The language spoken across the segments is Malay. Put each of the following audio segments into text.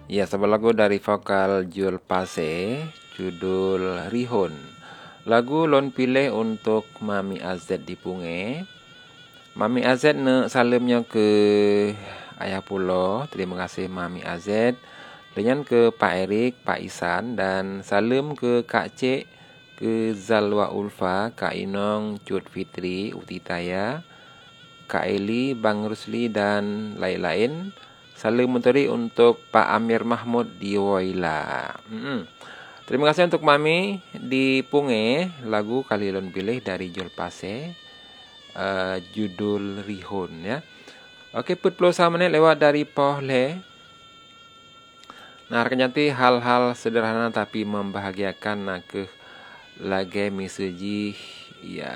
Ya, sebuah lagu dari vokal Jul Pase, judul Rihun. Lagu lon pilih untuk Mami Azet di Punge. Mami Azet ne salamnya ke Ayah Pulo. Terima kasih Mami Azet. Dengan ke Pak Erik, Pak Isan, dan salam ke Kak Cik, ke Zalwa Ulfa, Kak Inong, Cut Fitri, Uti Taya, Kak Eli, Bang Rusli, dan lain-lain. Salam menteri untuk Pak Amir Mahmud di Woyla. Terima kasih untuk Mami di Punge. Lagu kali lon pilih dari Jul Pase, judul Rihun ya. Okey, put 10 menit lewat dari Pohle. Nah, ternyata hal-hal sederhana tapi membahagiakan nak ke lagi meseji ya.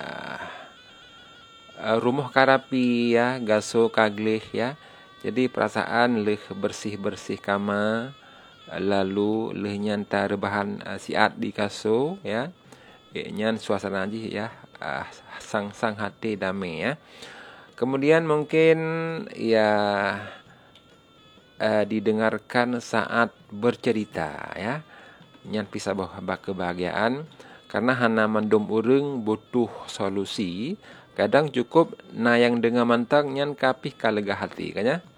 Rumah karapi ya, gaso kaglih ya. Jadi perasaan leh bersih-bersih kamar, lalu leh nyanta rebahan siat di kaso ya. Nyan suasana ji ya, sang-sang hati damai ya. Kemudian mungkin ya didengarkan saat bercerita ya. Nyan pisah bah kebahagiaan karena hana mendom urang butuh solusi. Kadang cukup na yang dengar mantang nyan kapih kalegah hati kan ya.